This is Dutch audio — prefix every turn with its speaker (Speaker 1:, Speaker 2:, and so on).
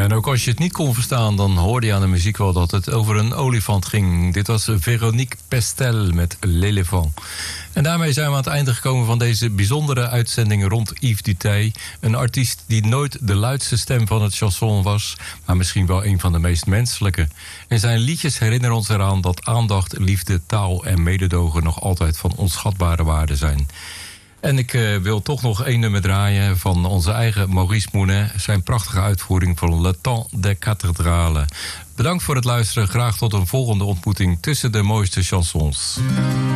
Speaker 1: En ook als je het niet kon verstaan, dan hoorde je aan de muziek wel dat het over een olifant ging. Dit was Véronique Pestel met L'Éléphant. En daarmee zijn we aan het einde gekomen van deze bijzondere uitzending rond Yves Duteil. Een artiest die nooit de luidste stem van het chanson was, maar misschien wel een van de meest menselijke. En zijn liedjes herinneren ons eraan dat aandacht, liefde, taal en mededogen nog altijd van onschatbare waarde zijn. En ik wil toch nog één nummer draaien van onze eigen Maurice Mounet. Zijn prachtige uitvoering van Le Temps des Cathédrales. Bedankt voor het luisteren. Graag tot een volgende ontmoeting tussen de mooiste chansons.